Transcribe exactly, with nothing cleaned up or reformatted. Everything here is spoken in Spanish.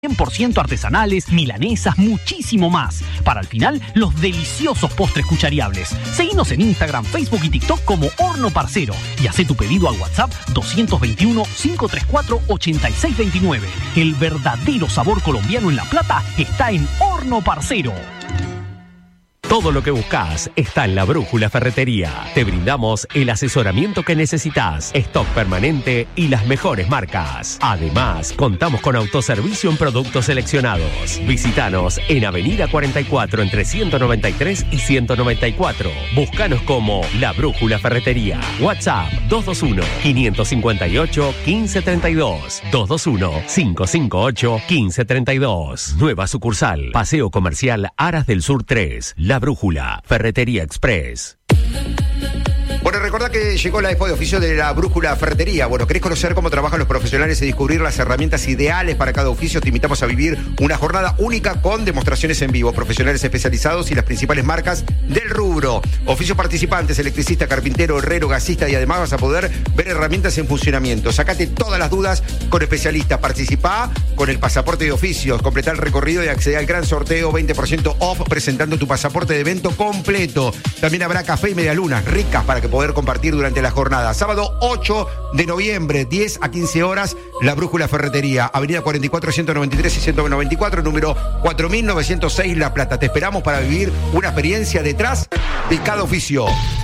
cien por ciento artesanales, milanesas, muchísimo más. Para el final, los deliciosos postres cuchariables. Seguinos en Instagram, Facebook y TikTok como Horno Parcero y haz tu pedido al WhatsApp dos dos uno, cinco tres cuatro, ocho seis dos nueve. El verdadero sabor colombiano en La Plata está en Horno Parcero. Todo lo que buscas está en La Brújula Ferretería. Te brindamos el asesoramiento que necesitas, stock permanente y las mejores marcas. Además, contamos con autoservicio en productos seleccionados. Visítanos en Avenida cuarenta y cuatro entre ciento noventa y tres y ciento noventa y cuatro. Búscanos como La Brújula Ferretería. WhatsApp dos dos uno, cinco cinco ocho, uno cinco tres dos. dos dos uno, cinco cinco ocho, uno cinco tres dos. Nueva sucursal. Paseo Comercial Aras del Sur tres. La Brújula, Ferretería Express. Bueno, recordá que llegó la expo de oficio de La Brújula Ferretería. Bueno, ¿querés conocer cómo trabajan los profesionales y descubrir las herramientas ideales para cada oficio? Te invitamos a vivir una jornada única con demostraciones en vivo, profesionales especializados y las principales marcas del rubro. Oficios participantes: electricista, carpintero, herrero, gasista, y además vas a poder ver herramientas en funcionamiento. Sacate todas las dudas con especialistas. Participá con el pasaporte de oficios. Completá el recorrido y accedé al gran sorteo veinte por ciento off presentando tu pasaporte de evento completo. También habrá café y medialunas ricas para que poder compartir durante la jornada. Sábado ocho de noviembre, diez a quince horas, La Brújula Ferretería, Avenida cuarenta y cuatro, ciento noventa y tres y ciento noventa y cuatro, número cuatro mil novecientos seis, La Plata. Te esperamos para vivir una experiencia detrás de cada oficio.